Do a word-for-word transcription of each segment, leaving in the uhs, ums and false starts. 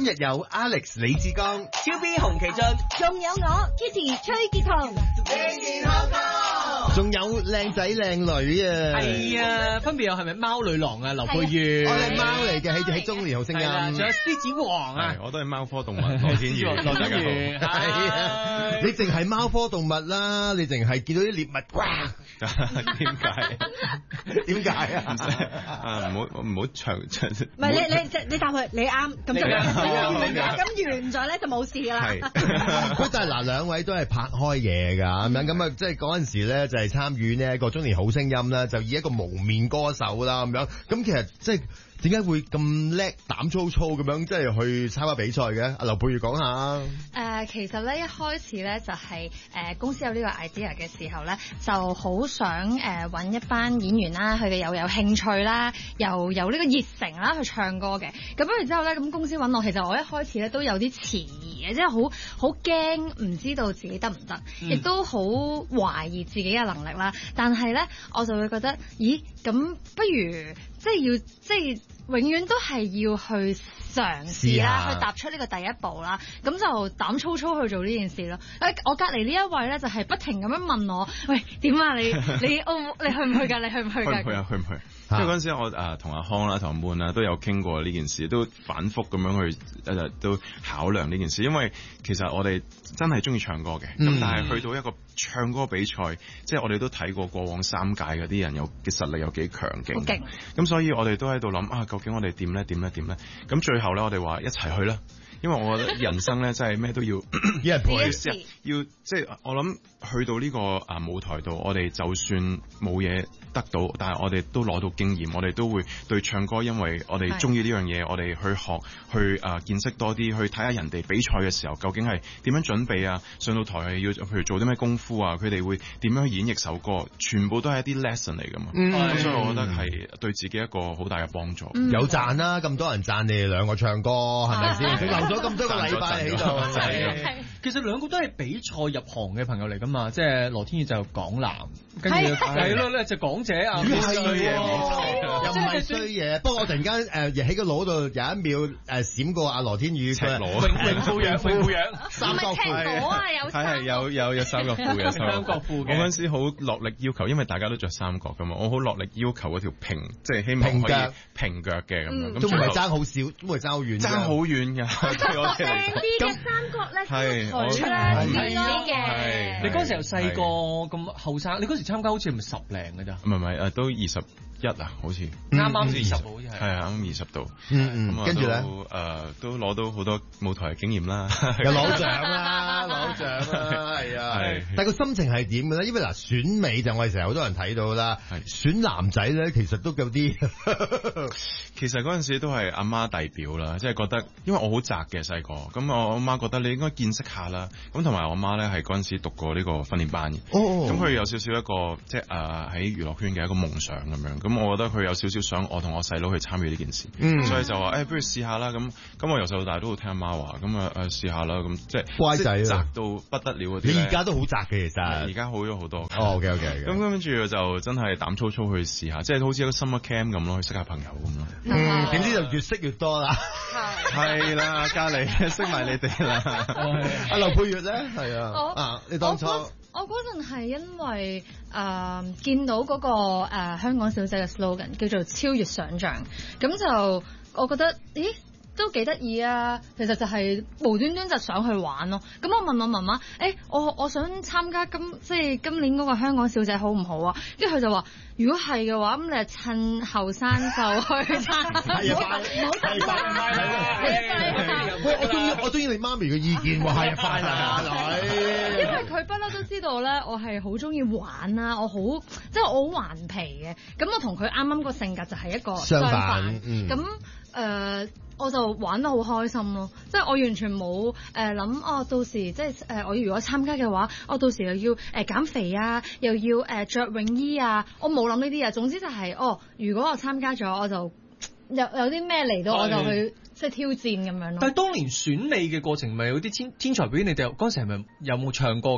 日有 Alex 李志剛、 超 B 洪其俊， 仲有我 Kitty 崔潔彤， 健康歌， 仲有靚仔靚女啊！ 係啊，分別有係咪貓女郎啊？劉佩玥， 我係貓嚟嘅，喺喺中年好聲音， 仲有獅子王啊！ 我都係貓科動物，羅天宇， 羅天宇，係啊！ 你淨係貓科動物啦，你淨係見到啲獵物，哇！ 點解？ 點解啊？ 啊，唔好唔好長長。 唔係你你即你答佢，你啱咁就咁完咗咧就冇事㗎啦。 係，但係嗱，兩位都係拍開嘢㗎，咁樣咁啊，即係嗰陣時咧就係參與呢一個中年好聲音啦，就以一個蒙面歌手啦咁樣，咁其實即係。點解會咁叻膽粗粗咁樣，即係去參加比賽嘅？阿劉佩玥講下。誒、 呃，其實咧一開始咧就係、是、誒、呃、公司有呢個 idea 嘅時候咧，就好想誒揾、呃、一班演員啦，佢哋又有興趣啦，又有呢個熱誠啦去唱歌嘅。咁跟住之後咧，咁公司揾我，其實我一開始咧都有啲遲疑嘅，即係好好驚，唔知道自己得唔得，亦、嗯、都好懷疑自己嘅能力啦。但係咧，我就會覺得，咦，咁不如即係要即係。永遠都係要去嘗試啦，去踏出呢個第一步啦，咁就膽粗粗去做呢件事咯。誒，我隔離呢一位咧，就係不停咁樣問我，喂，點啊？你你哦，你去唔去㗎？你去唔去㗎？ 去唔去啊？去唔去？即係嗰陣時我誒同阿康啦、同阿 Moon 啦都有傾過呢件事，都反覆咁樣去誒都考量呢件事，因為其實我哋真係中意唱歌嘅，咁、嗯、但係去到一個唱歌比賽，即係我哋都睇過過往三屆嗰啲人有嘅實力有幾強勁，咁、okay. 所以我哋都喺度諗啊，究竟我哋點咧？點咧？點咧？咁最後咧，我哋話一齊去啦。因為我覺得人生咧，真係咩都要一人陪，要即係我諗去到呢個啊舞台度，我哋就算冇嘢得到，但係我哋都攞到經驗，我哋都會對唱歌，因為我哋中意呢樣嘢，我哋去學，去啊見識多啲，去睇下人哋比賽嘅時候究竟係點樣準備啊，上到台係要譬如做啲咩功夫啊，佢哋會點樣演繹首歌，全部都係一啲 lesson 嚟㗎嘛，嗯、所以我覺得係對自己一個好大嘅幫助。 嗯、有讚啦、啊，咁多人讚你哋兩個唱歌，係咪先？咗咁多個禮拜喺度， 係其實兩個都係比賽入行嘅朋友嚟噶嘛，即係羅天宇就港男，跟住係咯咧就港姐啊， 係衰嘢，又唔係衰嘢。不過我突然間誒喺個腦度有一秒誒閃過阿羅天宇赤裸， 泳泳褲樣，泳褲樣， 三角褲啊，有係係有有有三角褲嘅， 三角褲嘅。 我嗰陣時好落力要求，因為大家都着三角噶嘛，我好落力要求嗰條平，即係希望可以平腳嘅咁樣， 都唔係爭好少，都唔係爭好遠， 爭好遠㗎。 正啲嘅三角咧，係好長啲嘅。 你嗰時又細個咁後生，你嗰時參加好似係咪十零㗎咋？ 唔係唔係，誒都二十一啊，好似啱啱二十好似係。 係啊，啱二十度。 嗯嗯。跟住咧， 誒都攞到好多舞台經驗啦， 又攞獎啦，攞獎啦，係啊。係。但係個心情係點嘅咧？因為嗱，選美就我哋成日好多人睇到啦。係。選男仔咧，其實都有啲。 其實嗰陣時都係阿媽遞表啦，即係覺得，因為我好宅嘅細個，咁我阿媽覺得你應該見識下啦。咁同埋我媽咧係嗰陣時讀過呢個訓練班嘅，咁佢有少少一個即係誒喺娛樂圈嘅一個夢想咁樣。咁我覺得佢有少少想我同我細佬去參與呢件事，嗯、所以就話誒、欸，不如試下啦。咁咁我由細到大都會聽阿媽話，咁啊誒試下啦。咁即係乖仔， 宅到不得了嗰啲。 你而家都好宅嘅，其實而家好咗好多。 哦，OK OK。 咁跟住就真係膽粗粗去試下，即係好似一個 summer camp 咁咯，去識下朋友咁咯。 嗯，點知就越識越多啦。 係啦，隔離識埋你哋啦。 阿劉佩玥咧，係啊，啊，你當初我嗰陣係因為誒、呃、見到嗰、那個誒、呃、香港小姐嘅 slogan 叫做超越想像，咁就我覺得，咦？都幾得意啊！其實就係無端端就想去玩咯。咁我問我媽媽，誒、欸，我我想參加今即係今年嗰個香港小姐好唔好啊？跟住佢就話，如果係嘅話，咁你就趁後生就去參加。係啊，唔好太快啦，係啊， 喂，我中意我中意你媽咪嘅意見喎，係啊，快啦，女。 因為佢不嬲都知道咧，我係好中意玩啦，我好即係我好頑皮嘅。咁我同佢啱啱個性格就係一個相反。咁誒。呃我就玩得好開心咯，即係我完全冇誒諗哦，到時即係誒、呃、我如果參加嘅話，我到時又要誒、呃、減肥啊，又要誒著、呃、泳衣啊，我冇諗呢啲啊。總之就係、是、哦，如果我參加咗，我就有有啲咩嚟到我就去即係挑戰咁樣咯。 但係當年選美嘅過程，咪有啲天天才表演？你哋嗰陣時係咪有冇唱歌㗎？誒、欸，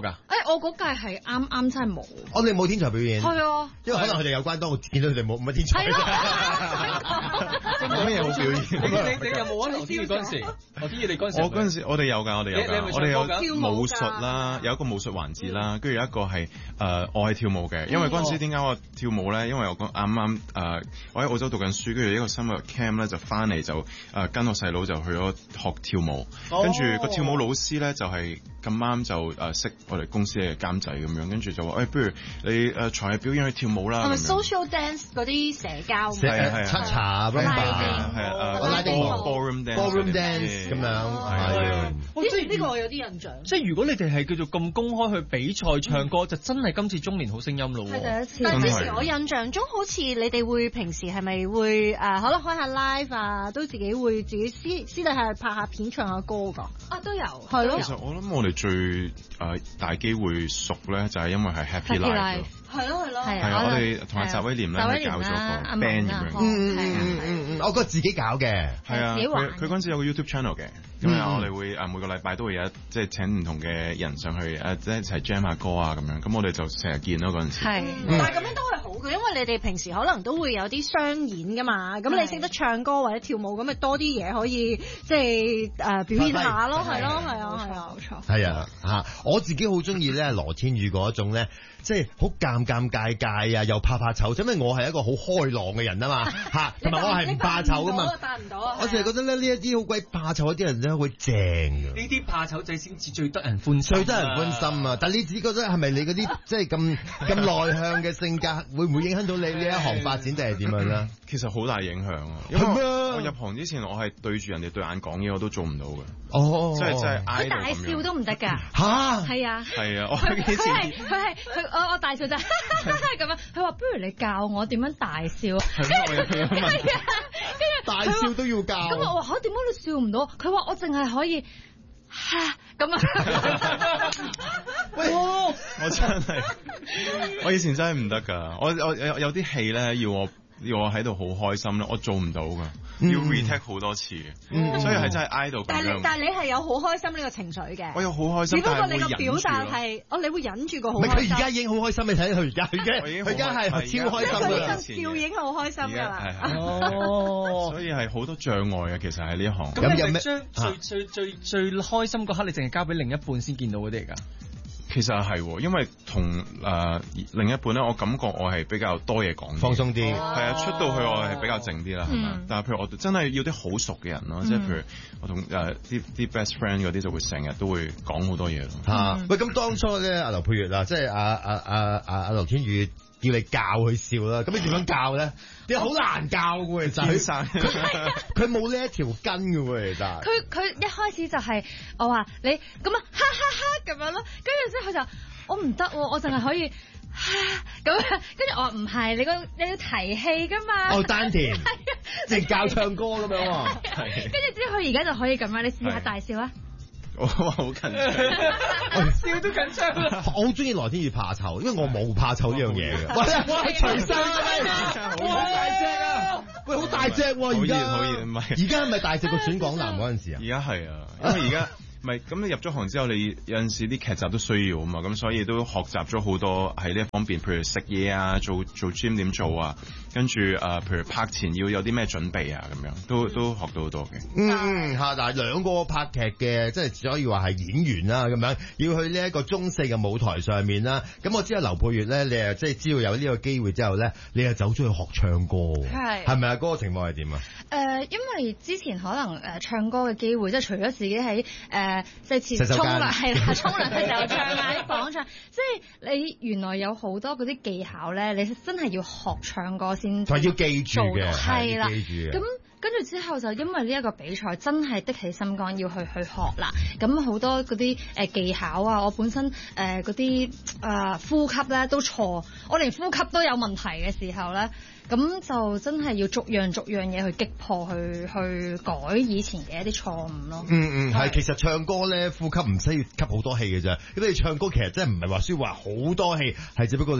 係我嗰屆係啱啱真係冇。 我哋冇天才表演。 係啊， 因為可能佢哋有關當，我見到佢哋冇乜天才。 係咯。 冇乜嘢好表演。 你你有冇啊？羅天宇嗰陣時，羅天宇你嗰陣時， 我嗰陣時我哋有㗎，我哋有㗎，我哋有武術啦，有一個武術環節啦，跟住有一個係誒我係跳舞嘅，因為嗰陣時點解我跳舞咧？因為我啱啱誒我喺澳洲讀緊書，跟住一個新嘅 camp 咧就翻嚟就誒跟我細佬就去咗學跳舞，跟住個跳舞老師咧就係咁啱就誒識我哋公司嘅監製咁樣，跟住就話誒不如你誒才藝表演去跳舞啦。 係咪 social dance 嗰啲社交？ 係啊係啊，七茶 rumba 係啊誒拉丁舞 ballroom dance ballroom dance 咁樣係啊。 呢呢個我有啲印象。 即係如果你哋係叫做咁公開去比賽唱歌，就真係今次中年好聲音咯。 係第一次。 但係之前我印象中好似你哋會平時係咪會誒可能開下 live 啊，都自己會自己私私底下拍下片唱下歌㗎？ 啊都有。 係咯。 其實我諗我哋最誒大機會熟咧，就係因為係 Happy Life。 係咯係咯。 係啊，我哋同阿澤威廉咧係搞咗個 band 咁樣。 嗯嗯嗯嗯嗯，我覺得自己搞嘅。 係啊，佢佢嗰陣時有個 YouTube channel 嘅，咁啊我哋會誒每個禮拜都會有即係請唔同嘅人上去誒即係一齊 jam 下歌啊咁樣，咁我哋就成日見咯嗰陣時。 係，但係咁樣都係好嘅，因為你哋平時可能都會有啲商演噶嘛，咁你識得唱歌或者跳舞，咁咪多啲嘢可以即係誒表現下咯，係咯，係啊，係啊，冇錯。 係啊嚇，我自己好中意咧羅天宇嗰種咧。即係好尷尷尬尬啊，又怕怕醜，因為我係一個好開朗嘅人啊嘛嚇，同埋我係唔怕醜噶嘛。 扮唔到啊！ 我成日覺得咧呢一啲好鬼怕醜嗰啲人咧會正㗎。 呢啲怕醜仔先至最得人歡心， 最得人歡心啊！但係你自己覺得係咪你嗰啲即係咁咁內向嘅性格，會唔會影響到你呢一行發展定係點樣咧？ 其實好大影響啊！因為我入行之前，我係對住人哋對眼講嘢，我都做唔到嘅。 哦， 即係即係佢大笑都唔得㗎。 嚇！ 係啊。 係啊，我佢幾次係佢係佢我我大笑就咁樣，佢話不如你教我點樣大笑。 係咩？ 跟住大笑都要教。 咁我話嚇點解你笑唔到？佢話我淨係可以嚇咁啊！ 喂， 我真係我以前真係唔得㗎，我我有有啲戲咧要我。要我喺度好開心咧，我做唔到噶，要 retake 好多次嘅，嗯、所以係真係挨到咁樣。 但係但係你係有好開心呢個情緒嘅， 我有好開心， 只不過你個但表達係，哦，你會忍住個好開心。 唔係佢而家已經好開心，你睇佢而家，佢而家佢而家係超開心㗎啦。 笑已經好開心㗎啦。 哦， 所以係好多障礙嘅，其實喺呢一行。 咁有咩將最最最最開心嗰刻，你淨係交俾另一半先見到嗰啲嚟㗎？ 其實係，因為同誒、呃、另一半咧，我感覺我係比較多嘢講， 放鬆啲。係啊，出到去我係比較靜啲啦，係嘛、嗯？但係譬如我真係要啲好熟嘅人咯，嗯、即係譬如我同誒啲啲 best friend 嗰啲就會成日都會講好多嘢咯。嚇、 嗯！喂，咁當初咧，阿劉佩玥啊，即係阿阿阿阿阿劉天宇叫你教佢笑啦，咁你點樣教咧？你好難教嘅喎，其實佢佢冇呢一條根嘅喎，其實。 佢佢一開始就係我話你咁啊，哈哈哈咁樣咯，跟住之後佢就我唔得喎，我淨係可以咁樣，跟住我話唔係，你個你要提氣噶嘛。 哦，丹田，即係教唱歌咁樣喎。 跟住之後佢而家就可以咁樣，你試下大笑啊！ 我好緊張， 笑都緊張啦。 我好中意羅天宇怕醜，因為我冇怕醜呢樣嘢嘅。喂，除衫啊！喂，好大隻啊！喂，好大隻喎！而家好熱，唔係而家係咪大隻過選港男嗰陣時啊？ 而家係啊，因為而家。唔係，咁你入咗行之後，你有陣時啲劇集都需要啊嘛，咁所以都學習咗好多喺呢一方面，譬如食嘢啊，做做 gym 點做啊，跟住誒、呃，譬如拍前要有啲咩準備啊，咁樣都都學到好多嘅。 嗯嗯，嚇！但係兩個拍劇嘅，即係只可以話係演員啦，咁樣要去呢一個中四嘅舞台上面啦。咁我知道劉佩玥咧，你誒即係知道有呢個機會之後咧，你係走咗去學唱歌，係係咪啊？嗰、嗰個情況係點啊？ 誒、呃，因為之前可能誒唱歌嘅機會，即係除咗自己喺誒。呃即係前沖涼係啦，沖涼嘅時候唱啊，啲房唱，即係你原來有好多嗰啲技巧咧，你真係要學唱歌先， 同埋要記住嘅， 係啦， 記住嘅。咁跟住之後就因為呢一個比賽真係的起心肝要去去學啦，咁好多嗰啲誒技巧啊，我本身誒嗰啲誒呼吸咧都錯，我連呼吸都有問題嘅時候咧。咁就真係要逐樣逐樣嘢去擊破，去去改以前嘅一啲錯誤咯。 嗯嗯，係其實唱歌咧，呼吸唔需要吸好多氣嘅啫。咁你唱歌其實真係唔係話需要話好多氣，係只不過你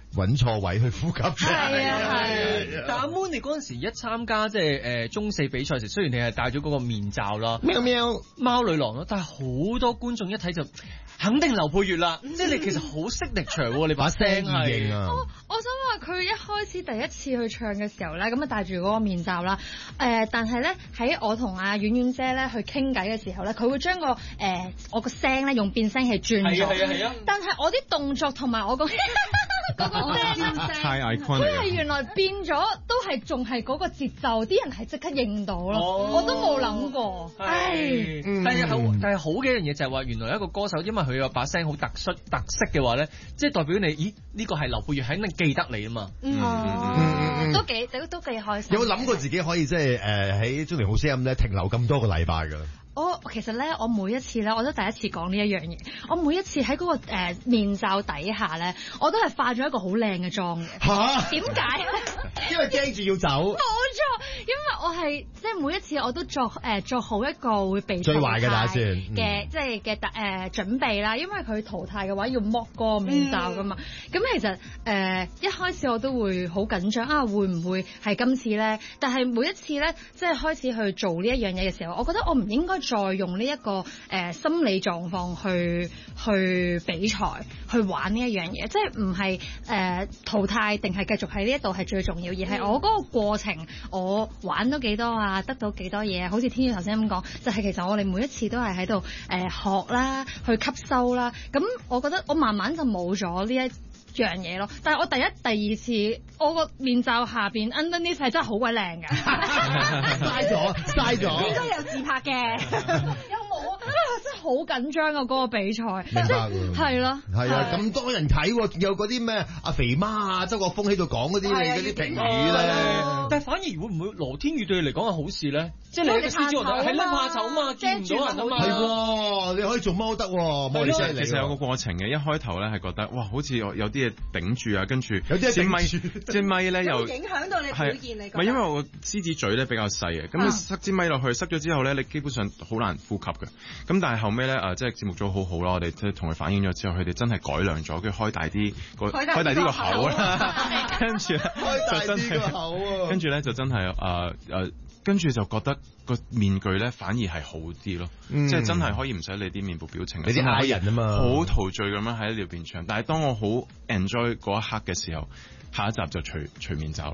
揾錯位去呼吸。 係啊係。 但阿 Moon 你嗰陣時一參加即係誒中四比賽時，雖然你係戴咗嗰個面罩啦， 喵喵貓女郎咯，但係好多觀眾一睇就肯定劉佩玥啦，即係你其實好識力場喎，你把聲係。 我我想話佢一開始第一次去唱嘅時候咧，咁啊戴住嗰個面罩啦，誒、呃，但係咧喺我同阿婉婉姐咧去傾偈嘅時候咧，佢會將個誒、呃、我個聲咧用變聲器轉咗， 係啊係啊係啊， 但係我啲動作同埋我個嗰個聲太 iconic， 佢係原來變咗，都係仲係嗰個節奏，啲人係即刻認到咯， 哦、 我都冇諗過。唉， 嗯、但係好，但係好嘅一樣嘢就係話，原來一個歌手，因為佢有把聲好特殊特色嘅話咧，即係代表你，咦呢個係劉佩玥，肯定記得你啊嘛。 嗯，嗯都幾都都幾開心。 有冇諗過自己可以即係誒喺中年好聲音咧停留咁多個禮拜㗎？ 我其實咧，我每一次咧，我都第一次講呢一樣嘢。我每一次喺嗰、那個、呃、面罩底下咧，我都係化咗一個好靚嘅妝嘅。嚇？點解？ 因為驚住要走。 冇錯，因為我係即係每一次我都做誒、呃、做好一個會被淘汰最壞嘅打算嘅即係嘅誒準備啦。因為佢淘汰嘅話要剝嗰個面罩噶嘛。咁、嗯、其實誒、呃、一開始我都會好緊張啊，會唔會係今次咧？但係每一次咧，即係開始去做呢一樣嘢嘅時候，我覺得我唔應該再用呢、這、一個誒、呃、心理狀況去去比賽去玩呢一樣嘢，即係唔係誒淘汰定係繼續喺呢一度係最重要，而係我嗰個過程，我玩到幾多啊，得到幾多嘢，好似天宇頭先咁講，就係、是、其實我哋每一次都係喺度誒學啦，去吸收啦，咁我覺得我慢慢就冇咗呢一樣嘢咯，但係我第一、第二次，我個面罩下邊 underneath 係真係好鬼靚㗎， 嘥咗嘥咗， 應該有自拍嘅， 有冇啊？真係好緊張啊！嗰、那個比賽， 明白喎， 係咯， 係啊，咁多人睇喎，仲有嗰啲咩阿肥媽啊、周國峰喺度講嗰啲你嗰啲評語咧， 但係反而會唔會羅天宇對你嚟講係好事咧？即係你喺個獅子王係啦，怕醜嘛，見唔到人啊嘛， 係喎，你可以做貓得喎，冇其實其實有個過程嘅，一開頭咧係覺得哇，好似有有啲嘢頂住啊，跟住有啲嘢頂住， 支咪咧又影響到你表現嚟講， 唔係因為我獅子嘴咧比較細嘅，咁你塞支咪落去，塞咗之後咧，你基本上好難呼吸嘅。咁但係後尾咧誒，即係節目組好好啦，我哋即係同佢反映咗之後，佢哋真係改良咗，跟住開大啲個開大啲個口啦，跟住咧開大啲個口啊， 跟住咧就真係誒誒，跟住就覺得個面具咧反而係好啲咯，即係真係可以唔使理啲面部表情， 你啲嗌人啊嘛， 好陶醉咁樣喺呢邊唱。但係當我好 enjoy 嗰一刻嘅時候，下一集就除除面罩啦。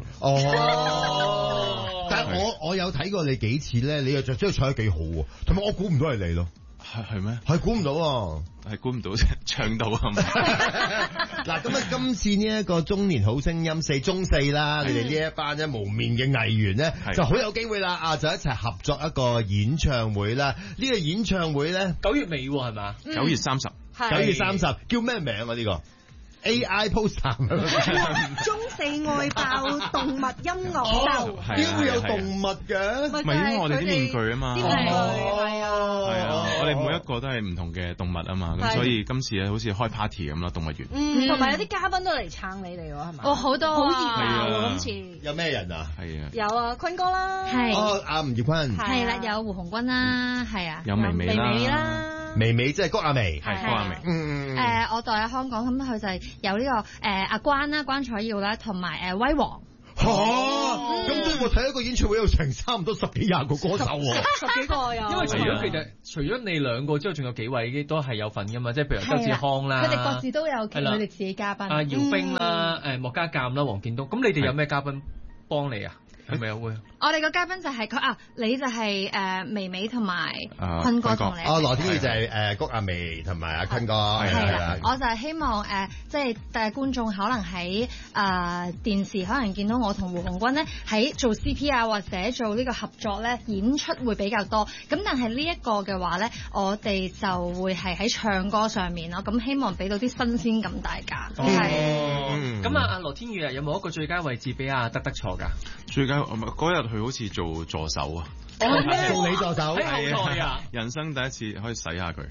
哦，但係我我有睇過你幾次咧，你又着真係唱得幾好喎，同埋我估唔到係你咯。 係係咩？ 係估唔到喎， 係估唔到唱到啊！ 嗱，咁啊，今次呢一個中年好聲音四中四啦，你哋呢一班咧無面嘅藝員咧，就好有機會啦啊！就一齊合作一個演唱會啦。呢個演唱會咧， 九月尾係嘛？ 九月三十， 九月三十，叫咩名啊？呢個？A I poster 中四愛爆動物音樂秀， 點會有動物嘅？ 唔係因為我哋啲面具啊嘛， 啲面具係啊， 係啊，我哋每一個都係唔同嘅動物啊嘛，咁所以今次咧好似開 party 咁啦，動物園。 嗯，同埋有啲嘉賓都嚟撐你哋喎，係咪？ 哦，好多好熱鬧啊！ 今次有咩人啊？ 係啊， 有啊，坤哥啦， 係哦，阿吳業坤， 係啦，有胡鴻鈞啦，係啊， 有微微啦。 微微即係谷亞薇， 係谷亞薇。 嗯誒，我代喺香港，咁佢就係有呢個誒阿關啦，關楚耀啦，同埋誒威王。 嚇！咁即係我睇一個演唱會有成差唔多十幾廿個歌手喎， 十幾個有。 因為除咗其實除咗你兩個之外，仲有幾位都係有份噶嘛，即係譬如周志康啦， 佢哋各自都有佢哋自己嘉賓。 阿姚兵啦，誒莫家淦啦，黃建東。咁你哋有咩嘉賓幫你啊？係咪有會？ 我哋個嘉賓就係佢啊，你就係誒微微同埋坤哥同你。 哦，羅天宇就係誒谷亞薇同埋阿坤哥。 係啦，我就係希望誒，即係誒觀眾可能喺誒電視可能見到我同胡鴻鈞咧喺做 C P 啊，或者做呢個合作咧演出會比較多。咁但係呢一個嘅話咧，我哋就會係喺唱歌上面咯。咁希望俾到啲新鮮感大家。 係。咁啊，阿羅天宇啊，有冇一個最佳位置俾阿德德坐㗎？ 最佳嗰日佢好似做助手啊， 做你助手， 喺後台啊！ 人生第一次可以洗下佢，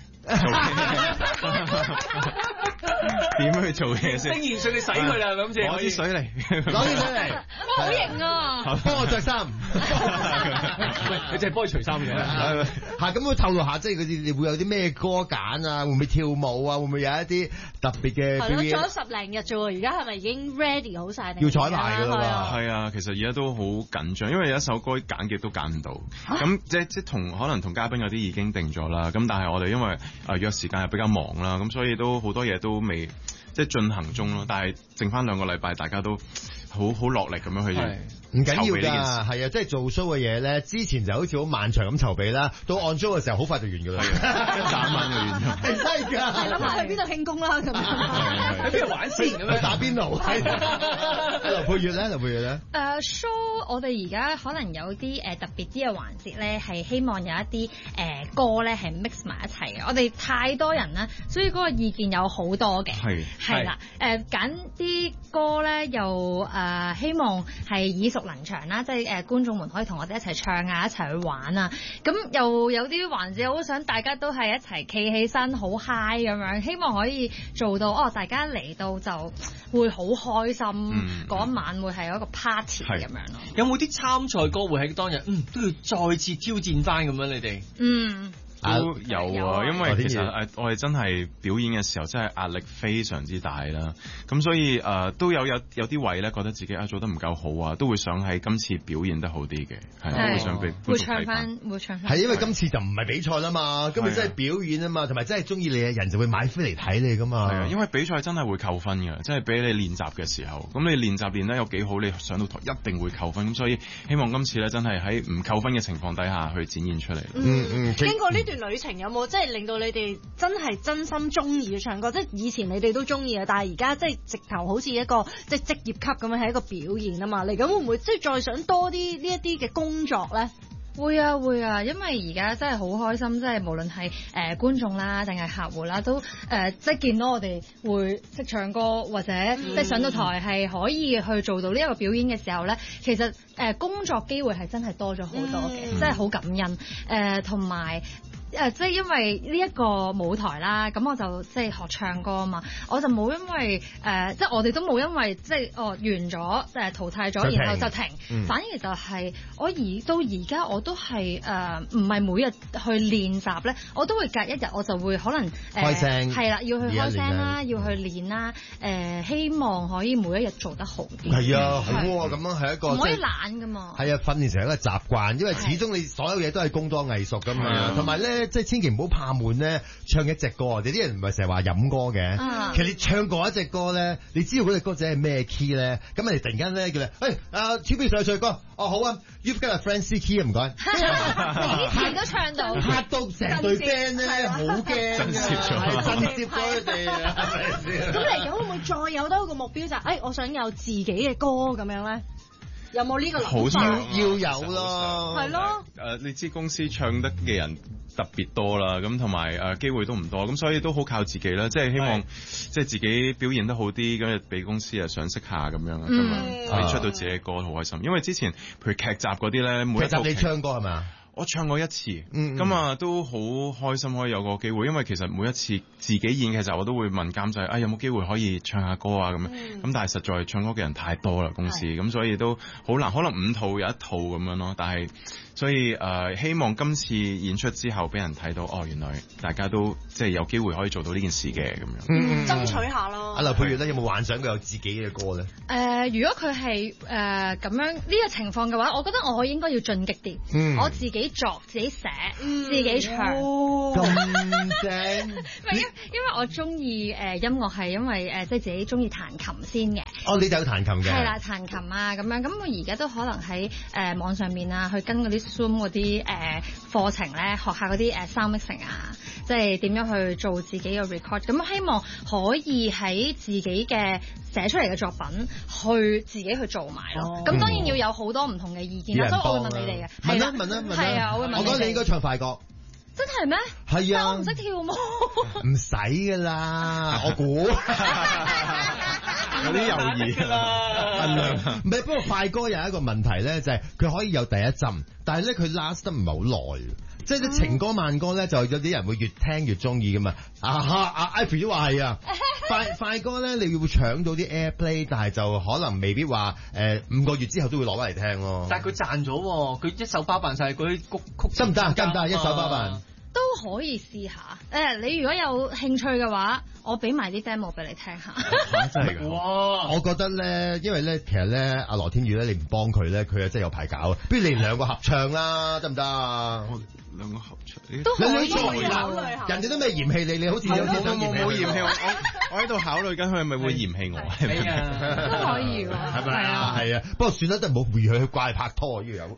點去做嘢先？ 叮完水你洗佢啦，咁先攞啲水嚟， 攞啲水嚟， 好型啊！ 幫我着衫， 你淨係幫佢除衫嘅。 嚇咁會透露下，即係嗰啲你會有啲咩歌揀啊？會唔會跳舞啊？會唔會有一啲特別嘅表演？ 係咯，做咗十零日啫喎，而家係咪已經 ready 好晒？ 要彩排㗎啦喎。係啊，其實而家都好緊張，因為有一首歌揀極都揀唔到。咁即即同可能同嘉賓有啲已經定咗啦。咁但係我哋因為啊約時間又比較忙啦，咁所以都好多嘢都未即係進行中咯。但係剩翻兩個禮拜，大家都好好落力咁樣去。 唔緊要㗎，係啊，即係做 show 嘅嘢咧，之前就好似好漫長咁籌備啦，到按 show 嘅時候好快就完㗎啦， 一眨晚就完咗。 係真係㗎， 諗下去邊度慶功啦咁樣， 去邊度玩先咁樣？ 打邊爐。劉佩玥咧，劉佩玥咧。 誒 show 我哋而家可能有啲誒特別啲嘅環節咧，係希望有一啲誒歌咧係 mix 埋一齊嘅。我哋太多人啦，所以嗰個意見有好多嘅。 係係啦，誒揀啲歌咧又誒希望係耳熟能詳啦，即係誒觀眾們可以同我哋一齊唱啊，一齊去玩啊。咁又有啲環節好想大家都係一齊企起身好 high 咁樣，希望可以做到哦，大家嚟到就會好開心，嗰、嗯、一晚會係一個 party 咁樣咯。 有冇啲參賽歌會喺當日嗯都要再次挑戰翻咁樣？你哋嗯。 都有啊，因為其實誒我哋真係表演嘅時候真係壓力非常之大啦，咁所以誒、呃、都有有有啲位咧覺得自己啊做得唔夠好啊，都會想喺今次表現得好啲嘅，係都會想俾會唱翻會唱翻， 係因為今次就唔係比賽啦嘛，今日真係表演啊嘛，同埋真係中意你嘅人就會買飛嚟睇你噶嘛， 係啊，因為比賽真係會扣分嘅，即係俾你練習嘅時候，咁你練習練得有幾好，你上到台一定會扣分，咁所以希望今次咧真係喺唔扣分嘅情況底下去展現出嚟。 嗯嗯，經過呢段旅程有冇即係令到你哋真係真心中意唱歌？即係以前你哋都中意啊，但係而家即係直頭好似一個即係職業級咁樣係一個表現啊嘛。嚟緊會唔會即係再想多啲呢一啲嘅工作咧？ 會啊會啊，因為而家真係好開心，即係無論係誒、呃、觀眾啦，定係客戶啦，都誒、呃、即係見到我哋會識唱歌，或者、嗯、即係上到台係可以去做到呢一個表演嘅時候咧，其實誒、呃、工作機會係真係多咗好多嘅，嗯、真係好感恩誒，同埋。誒，即係因為呢一個舞台啦，咁我就即係學唱歌啊嘛，我就冇因為誒、呃，即係我哋都冇因為即係哦完咗誒淘汰咗，然後就停，嗯、反而就係我而到而家我都係誒唔係每日去練習咧，我都會隔一日我就會可能誒開聲係啦，要去開聲啦，要去練啦，誒、呃、希望可以每一日做得好啲。係啊，好喎，咁樣係一個唔可以懶噶嘛。係啊，訓練成一個習慣，因為始終你所有嘢都係工多藝熟噶嘛，同埋咧。即係千祈唔好怕悶咧，唱一隻歌。我哋啲人唔係成日話飲歌嘅，啊、其實你唱過一隻歌咧，你知道嗰隻歌仔係咩 key 咧，咁你突然間咧叫你，誒啊 T B 上去唱歌，哦好啊 ，You've got a friend C key 啊唔該， 自己都唱到， 嚇到成隊 band 咧好驚， 震懾咗， 震懾咗佢哋啊，係咪先？ 咁嚟緊會唔會再有多一個目標就係，誒我想有自己嘅歌咁樣咧？有冇呢個諗法？ 要要有咯， 係咯。 誒，你知公司唱得嘅人特別多啦，咁同埋誒機會都唔多，咁所以都好靠自己啦。即係希望，即係自己表現得好啲，咁俾公司啊賞識下咁樣啊，咁啊可以出到自己嘅歌，好開心。因為之前譬如劇集嗰啲咧，每一集你唱歌係咪？ 我唱過一次，咁啊、 嗯嗯、 都好開心可以有個機會，因為其實每一次自己演嘅時候，我都會問監製，啊有冇機會可以唱下歌啊咁樣，咁、嗯、但係實在唱歌嘅人太多啦公司，咁、嗯、所以都好難，可能五套有一套咁樣咯，但係所以誒、呃、希望今次演出之後俾人睇到，哦原來大家都即係有機會可以做到呢件事嘅咁樣， 嗯、爭取下咯。 阿劉佩玥咧有冇幻想過有自己嘅歌咧？誒、 呃、如果佢係誒咁樣呢、呢個情況嘅話，我覺得我應該要進擊啲，嗯、我自己作自己寫、嗯、自己唱， 咁正。 因因為我中意誒音樂係因為誒即係自己中意彈琴先嘅。 哦，你就有彈琴嘅？ 係啦，彈琴啊咁樣。咁我而家都可能喺誒、呃、網上面啊，去跟嗰啲 Zoom 嗰啲誒課程咧，學下嗰啲誒 sound mixing 啊，即係點樣去做自己嘅 record。咁希望可以喺自己嘅寫出嚟嘅作品去自己去做埋咯。咁、哦、當然要有好多唔同嘅意見啦，所以我會問你哋嘅。 問啊問啊問啊！ 係啊，我會問你哋。 我覺得你應該唱快歌。 真係咩？ 係啊， 我唔識跳舞。 唔使噶啦，我估。 有啲猶豫啦， 分量。唔係，不過快歌有一個問題咧，就係佢可以有第一陣，但係咧佢 last 得唔係好耐。即係啲情歌慢歌咧，就有啲人會越聽越中意噶嘛。啊哈，阿 Ivy 都話係啊。快快歌咧，你會搶到啲 airplay， 但係就可能未必話誒五個月之後都會攞翻嚟聽咯。 但係佢賺咗喎，佢一手包辦晒嗰啲曲曲。 得唔得？得唔得？一手包辦。 都可以試下。誒，你如果有興趣嘅話，我俾埋啲 demo 俾你聽下。 真係㗎！哇！我覺得咧，因為咧，其實咧，阿羅天宇咧，你唔幫佢咧，佢啊真係有排搞。不如你哋兩個合唱啦，得唔得啊？ 兩個合唱都可以考慮下。 人哋都未嫌棄你，你好似有啲想嫌棄。 冇嫌棄我，我我喺度考慮緊佢係咪會嫌棄我。 係啊， 都可以喎。 係咪啊？係啊。不過算啦，都係冇回佢去怪拍拖呢個有。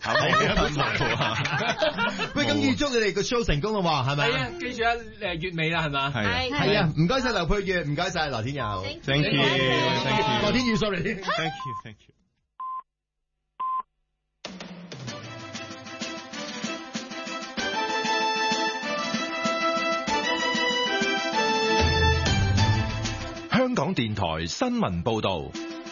喂，咁預祝你哋個 show 成功啦喎，係咪？ 係啊，記住啊，誒月尾啦，係嘛？ 係係啊，唔該晒劉佩玥，唔該晒羅天佑。 Thank you，Thank you， 羅天宇 sorry。Thank you，Thank you。 香港電台新聞報導，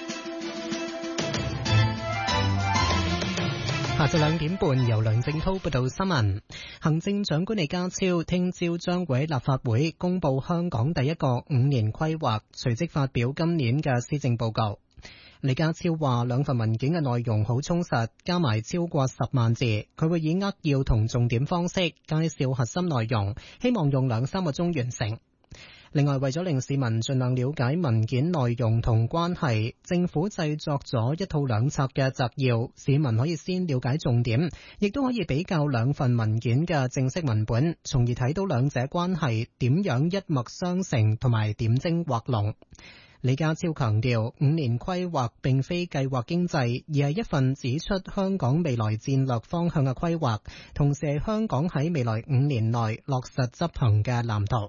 下晝兩點半由梁正滔報道新聞。行政長官李家超聽朝將會喺立法會公布香港第一個五年規劃，隨即發表今年嘅施政報告。李家超話兩份文件嘅內容好充實，加埋超過十萬字，佢會以扼要同重點方式介紹核心內容，希望用兩三個鐘完成。另外，為咗令市民盡量了解文件內容同關係，政府製作咗一套兩冊嘅摘要，市民可以先了解重點，亦都可以比較兩份文件嘅正式文本，從而睇到兩者關係點樣一脈相承同埋點睛畫龍。李家超強調，五年規劃並非計劃經濟，而係一份指出香港未來戰略方向嘅規劃，同時係香港喺未來五年內落實執行嘅藍圖。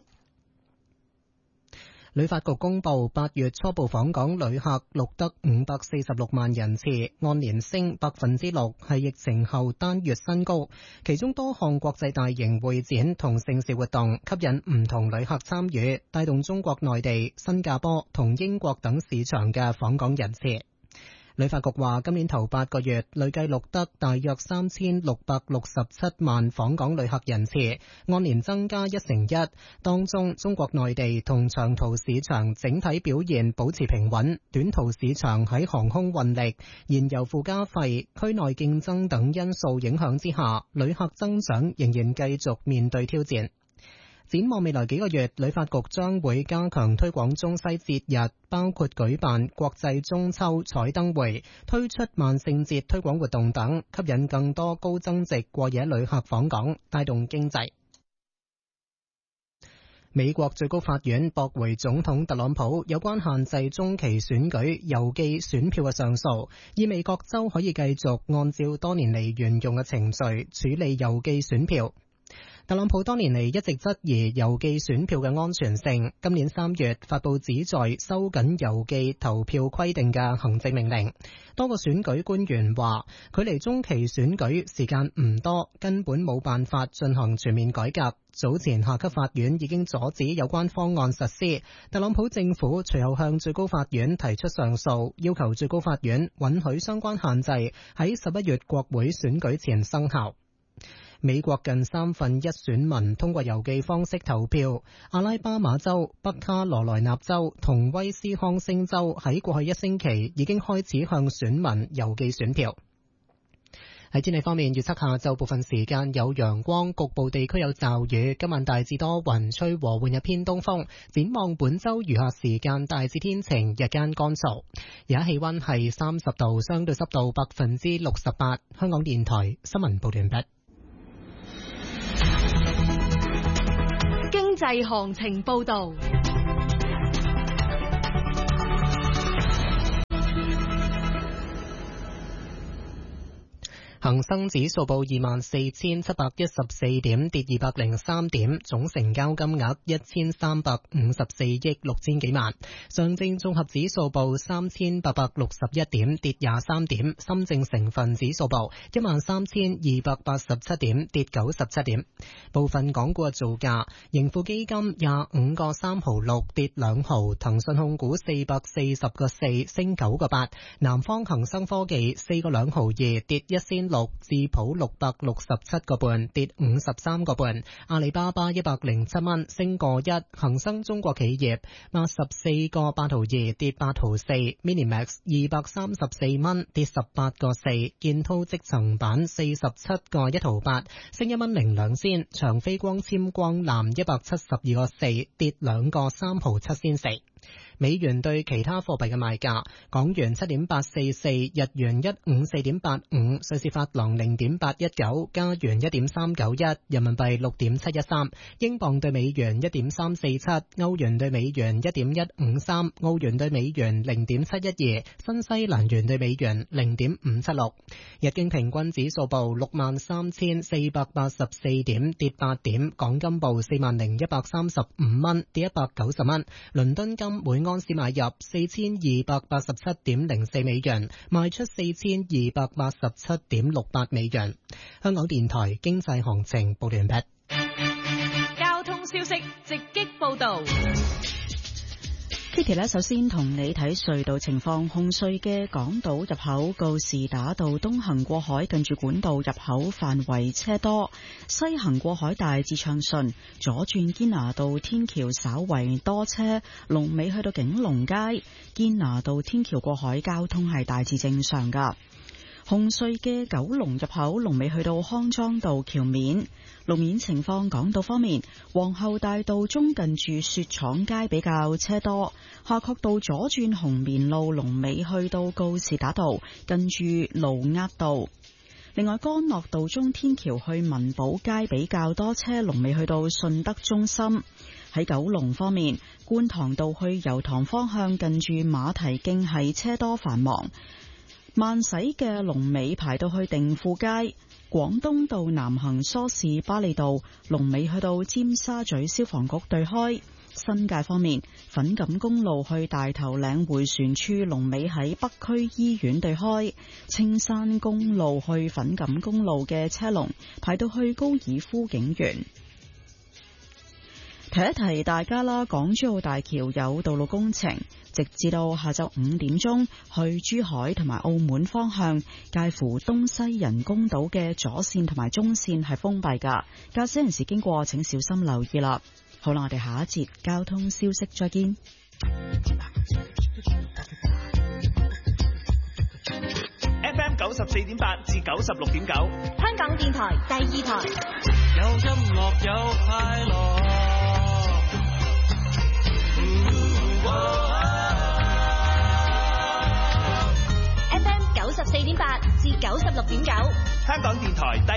旅發局公布八月初步訪港旅客錄得五百四十六萬人次，按年升百分之六，係疫情後單月新高。其中多項國際大型會展同盛事活動吸引唔同旅客參與，帶動中國內地、新加坡同英國等市場嘅訪港人次。旅發局話，今年頭八個月累計錄得大約三千六百六十七萬訪港旅客人次，按年增加一成一。當中，中國內地同長途市場整體表現保持平穩，短途市場喺航空運力、燃油附加費、區內競爭等因素影響之下，旅客增長仍然繼續面對挑戰。展望未來幾個月，旅發局將會加強推廣中西節日，包括舉辦國際中秋彩燈會、推出萬聖節推廣活動等，吸引更多高增值過夜旅客訪港，帶動經濟。美國最高法院駁回總統特朗普有關限制中期選舉郵寄選票嘅上訴，意味各州可以繼續按照多年嚟沿用嘅程序處理郵寄選票。特朗普多年嚟一直質疑郵寄選票嘅安全性，今年三月發布旨在收緊郵寄投票規定嘅行政命令。多個選舉官員話，距離中期選舉時間唔多，根本冇辦法進行全面改革。早前下級法院已經阻止有關方案實施，特朗普政府隨後向最高法院提出上訴，要求最高法院允許相關限制喺十一月國會選舉前生效。美國近三分一選民通過郵寄方式投票，阿拉巴馬州、北卡羅來納州同威斯康星州喺過去一星期已經開始向選民郵寄選票。喺天氣方面，預測下晝部分時間有陽光，局部地區有驟雨，今晚大致多雲，吹和緩日偏東風。展望本周餘下時間大致天晴，日間乾燥。而家氣溫係三十度，相對濕度百分之六十八。香港電台新聞報道完畢。 經濟行情報導。 恒生指數報二萬四千七百一十四點，跌二百零三點，總成交金額一千三百五十四億六千幾萬。上證綜合指數報三千八百六十一點，跌廿三點。深證成分指數報一萬三千二百八十七點，跌九十七點。部分港股嘅造價：盈富基金廿五個三毫六，跌兩毫；騰訊控股四百四十個四，升九個八；南方恒生科技四個兩毫二，跌一仙六；智普六百六十七個半，跌五十三個半；阿里巴巴一百零七蚊，升個一；恒生中國企業八十四個八毫二，跌八毫四；Minimax 二百三十四蚊，跌十八個四；建滔積層板四十七個一毫八，升一蚊零兩仙；長飛光纖光纜一百七十二個四，跌兩個三毫七仙四。美元對其他貨幣嘅賣價：港元七點八四四，日元一五四點八五，瑞士法郎零點八一九，加元一點三九一，人民幣六點七一三，英鎊對美元一點三四七，歐元對美元一點一五三，澳元對美元零點七一二，新西蘭元對美元零點五七六。日經平均指數報六萬三千四百八十四點，跌八點。港金報四萬零一百三十五蚊，跌一百九十蚊。倫敦金每安士買入四千二百八十七點零四美元，賣出四千二百八十七點六八美元。香港電台經濟行情報完畢。 交通消息直擊報道。 Kitty 呢，首先同你睇隧道情況。紅隧嘅港島入口告士打道東行過海，近住管道入口範圍車多；西行過海大致暢順。左轉堅拿道天橋稍為多車，龍尾去到景隆街。堅拿道天橋過海交通係大致正常噶。紅隧嘅九龍入口龍尾去到康莊道橋面。路面情況，港島方面，皇后大道中近住雪廠街比較車多，夏慤道左轉紅棉路龍尾去到告士打道近住盧押道。另外，干諾道中天橋去文寶街比較多車，龍尾去到順德中心。喺九龍方面，觀塘道去油塘方向近住馬蹄徑係車多繁忙，慢駛嘅龍尾排到去定富街。廣東道南行梳士巴利道龍尾去到尖沙咀消防局對開。新界方面，粉錦公路去大頭嶺迴旋處龍尾喺北區醫院對開。青山公路去粉錦公路嘅車龍排到去高爾夫景園。提一提大家啦，港珠澳大橋有道路工程，直至到下晝五點鐘，去珠海同埋澳門方向，介乎東西人工島嘅左線同埋中線係封閉噶，駕駛人士經過請小心留意啦。好啦，我哋下一節交通消息再見。 F M 九十四點八至九十六點九， 香港電台第二台， 有音樂有快樂。 F M 九十四點八至九十六點九， 香港電台第